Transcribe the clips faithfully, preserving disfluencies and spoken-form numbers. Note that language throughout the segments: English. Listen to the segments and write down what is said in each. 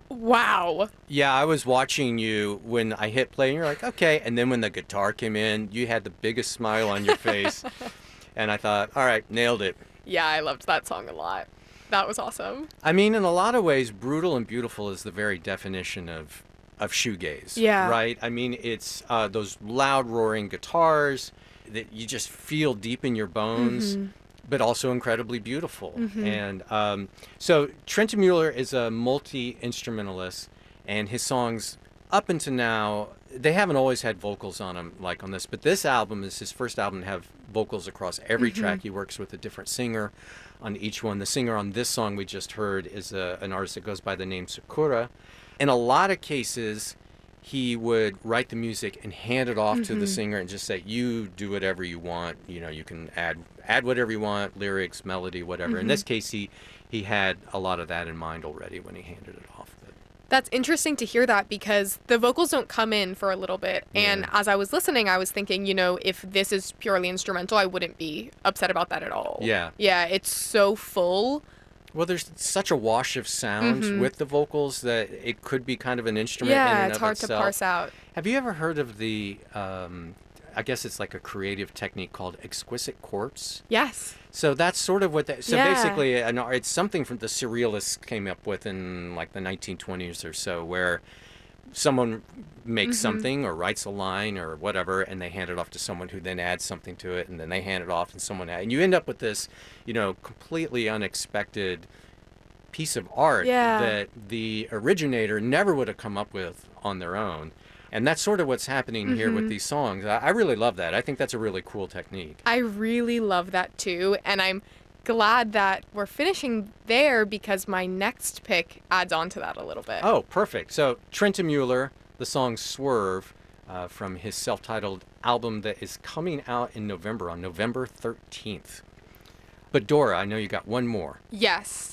Wow. Yeah, I was watching you when I hit play, and you're like, okay. And then when the guitar came in, you had the biggest smile on your face. And I thought, all right, nailed it. Yeah, I loved that song a lot. That was awesome. I mean, in a lot of ways, Brutal and Beautiful is the very definition of, of shoegaze. Yeah. Right? I mean, it's uh, those loud, roaring guitars that you just feel deep in your bones. Mm-hmm. But also incredibly beautiful. Mm-hmm. And um, so Trenton Mueller is a multi-instrumentalist, and his songs, up until now, they haven't always had vocals on them like on this, but this album is his first album to have vocals across every Mm-hmm. track. He works with a different singer on each one. The singer on this song we just heard is a, an artist that goes by the name Sakura. In a lot of cases, he would write the music and hand it off to the singer and just say, you do whatever you want. You know, you can add add whatever you want, lyrics, melody, whatever. In this case, he, he had a lot of that in mind already when he handed it off. But That's interesting to hear that because the vocals don't come in for a little bit. And Yeah. as I was listening, I was thinking, you know, if this is purely instrumental, I wouldn't be upset about that at all. Yeah. Yeah, it's so full. Well, there's such a wash of sounds with the vocals that it could be kind of an instrument in Yeah, and it's of hard itself. to parse out. Have you ever heard of the, um, I guess it's like a creative technique called exquisite quartz? Yes. So that's sort of what that, so Yeah. basically an, art- it's something from the surrealists came up with in like the nineteen twenties or so, where someone makes something or writes a line or whatever, and they hand it off to someone who then adds something to it, and then they hand it off and someone add, and you end up with this, you know, completely unexpected piece of art Yeah. that the originator never would have come up with on their own. And that's sort of what's happening here with these songs. I, I really love that. I think that's a really cool technique. I really love that too. And I'm glad that we're finishing there because my next pick adds on to that a little bit. Oh, perfect. So Trenton Mueller, the song Swerve, uh, from his self-titled album that is coming out in November, on November thirteenth. But Dora, I know you got one more. Yes.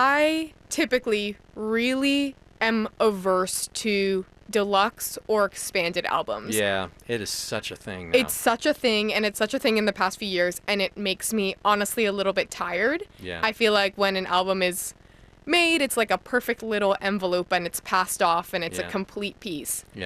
I typically really am averse to deluxe or expanded albums. Yeah, it is such a thing now. It's such a thing, and it's such a thing in the past few years, and it makes me honestly a little bit tired. Yeah. I feel like when an album is made, it's like a perfect little envelope and it's passed off and it's Yeah. a complete piece. Yeah.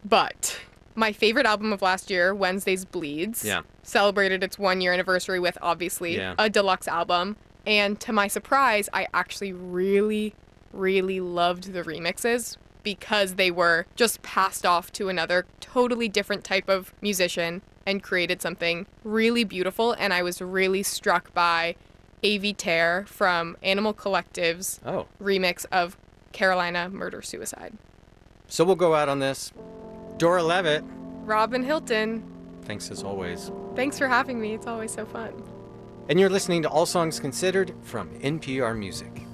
But my favorite album of last year, Wednesdays Bleeds, Yeah. celebrated its one year anniversary with obviously Yeah. a deluxe album. And to my surprise, I actually really, really loved the remixes because they were just passed off to another totally different type of musician and created something really beautiful. And I was really struck by A V Tear from Animal Collective's Oh, remix of Carolina Murder Suicide. so we'll go out on this. Dora Levitt, Robin Hilton, thanks as always. thanks for having me. It's always so fun. And you're listening to All Songs Considered from N P R Music.